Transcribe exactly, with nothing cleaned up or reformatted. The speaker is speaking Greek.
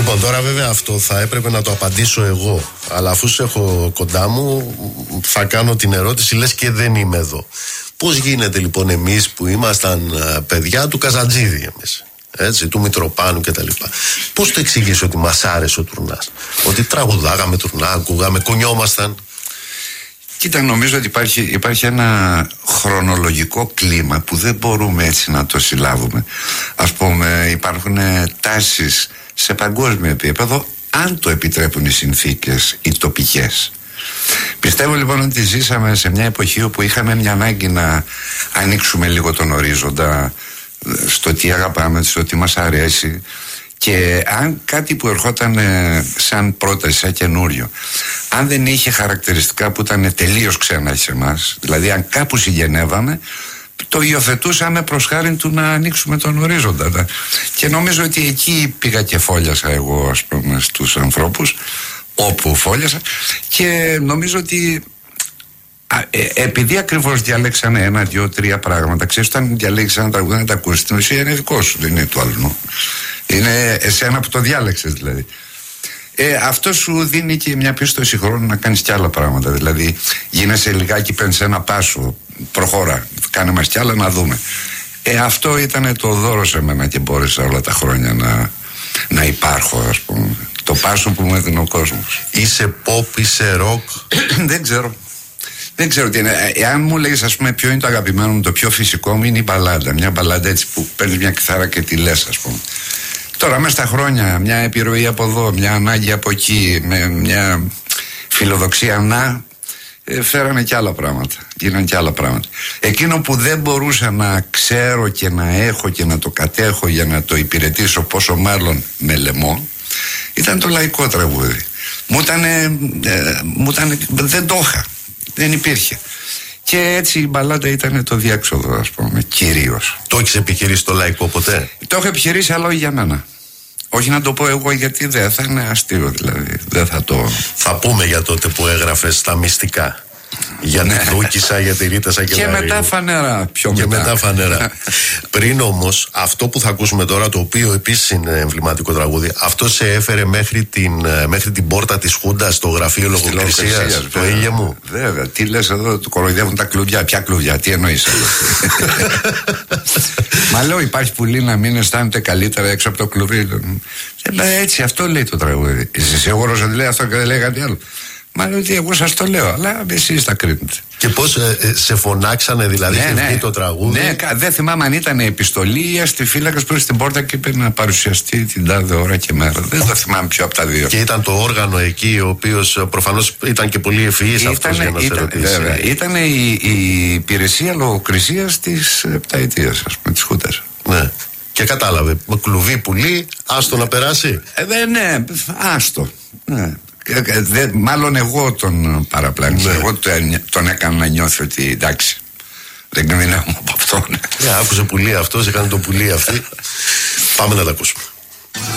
Λοιπόν, τώρα βέβαια αυτό θα έπρεπε να το απαντήσω εγώ. Αλλά αφού σε έχω κοντά μου, θα κάνω την ερώτηση, λες και δεν είμαι εδώ. Πώς γίνεται λοιπόν εμείς που ήμασταν παιδιά του Καζαντζίδη, εμείς, έτσι, του Μητροπάνου κτλ. Πώς το εξηγείς ότι μας άρεσε ο Τουρνάς? Ότι τραγουδάγαμε Τουρνά, ακούγαμε, κουνιόμασταν. Κοίτα, νομίζω ότι υπάρχει, υπάρχει ένα χρονολογικό κλίμα που δεν μπορούμε έτσι να το συλλάβουμε. Ας πούμε, υπάρχουν τάσεις σε παγκόσμιο επίπεδο, αν το επιτρέπουν οι συνθήκες, οι τοπικές. Πιστεύω λοιπόν ότι ζήσαμε σε μια εποχή όπου είχαμε μια ανάγκη να ανοίξουμε λίγο τον ορίζοντα στο τι αγαπάμε, στο τι μας αρέσει. Και αν κάτι που ερχόταν σαν πρόταση, σαν καινούριο, αν δεν είχε χαρακτηριστικά που ήταν τελείως ξένα σε εμάς, δηλαδή αν κάπου συγγενεύαμε, το υιοθετούσαμε προς χάρη του να ανοίξουμε τον ορίζοντα. Και νομίζω ότι εκεί πήγα και φόλιασα εγώ, ας πούμε, στους ανθρώπους, όπου φόλιασα, και νομίζω ότι Α, ε, επειδή ακριβώς διάλεξανε ένα, δυο, τρία πράγματα, ξέρεις, όταν διαλέγεις ένα τραγούδι να τα ακούσεις, στην ουσία είναι δικό σου, δεν είναι του άλλου. Είναι εσένα που το διάλεξες δηλαδή. Ε, αυτό σου δίνει και μια πίστοση χρόνου να κάνεις κι άλλα πράγματα. Δηλαδή, γίνεσαι λιγάκι, παίρνεις ένα πάσο, προχώρα, κάνε μας κι άλλα να δούμε. Ε, αυτό ήταν το δώρο σε μένα και μπόρεσα όλα τα χρόνια να, να υπάρχω, ας πούμε. Το πάσο που μου έδινε ο κόσμος. Είσαι pop, είσαι rock? Δεν ξέρω. Δεν ξέρω τι είναι. Εάν μου λέγεις, ας πούμε, ποιο είναι το αγαπημένο μου, το πιο φυσικό μου, είναι η μπαλάντα. Μια μπαλάντα έτσι που παίρνεις μια κιθάρα και τη λες, ας πούμε. Τώρα, μέσα στα χρόνια, μια επιρροή από εδώ, μια ανάγκη από εκεί, με μια φιλοδοξία να, ε, φέρανε κι άλλα πράγματα. Γίνανε κι άλλα πράγματα. Εκείνο που δεν μπορούσα να ξέρω και να έχω και να το κατέχω για να το υπηρετήσω, πόσο μάλλον με λαιμό, ήταν το λαϊκό τραγούδι. Μου ήτανε, ε, μου ήτανε, δεν το είχα. Δεν υπήρχε. Και έτσι η μπαλάντα ήταν το διέξοδο, ας πούμε, κυρίως. Το έχεις επιχειρήσει το λαϊκό ποτέ? Το έχω επιχειρήσει, αλλά όχι για μένα. Όχι να το πω εγώ, γιατί δεν θα είναι αστείο, δηλαδή. Δεν θα το. Θα πούμε για τότε που έγραφες τα μυστικά. Για τη Δούκισσα, για τη Ρίτα Σακελαρίου. Και μετά φανερά. Πιο και μετά. μετά φανερά. Πριν όμως, αυτό που θα ακούσουμε τώρα, το οποίο επίσης είναι εμβληματικό τραγούδι, αυτό σε έφερε μέχρι την, μέχρι την πόρτα της Χούντας στο γραφείο λογοκρισίας. Το ήλιο μου. Βέβαια. Τι λες εδώ, του κοροϊδεύουν τα κλουβιά. Ποια κλουβιά, τι εννοείς εδώ? Μα λέω, υπάρχει πουλή να μην αισθάνεται καλύτερα έξω από το κλουβί. Έτσι, αυτό λέει το τραγούδι. Είσαι σίγουρος ότι λέει αυτό και δεν λέει κάτι άλλο? Μα λέω ότι εγώ σας το λέω, αλλά εσείς τα κρίνετε. Και πώς ε, ε, σε φωνάξανε, δηλαδή, ναι, ναι. το τραγούδι? Ναι, δεν θυμάμαι αν ήταν επιστολή ή αστιφύλακας που στην πόρτα και είπε να παρουσιαστεί την τάδε ώρα και μέρα. Δεν το θυμάμαι ποιο από τα δύο. Και ήταν το όργανο εκεί, ο οποίος προφανώς ήταν και πολύ ευφυής αυτός για να ήταν, σε ρωτήσει. Βέβαια, ήταν η, η υπηρεσία λογοκρισίας της επταετίας, ας πούμε, της Χούντας. Ναι. Και κατάλαβε, με κλουβί πουλί, άστο να περάσει. Ε, ναι, άστο. Ναι. Δε, μάλλον εγώ τον παραπλάνησα. Ναι. Εγώ τον, τον έκανα να νιώθει ότι εντάξει, δεν κινδυνεύω από αυτόν. Ναι, άκουσε πουλί αυτός, έκανε το πουλί αυτή. Πάμε να τα ακούσουμε.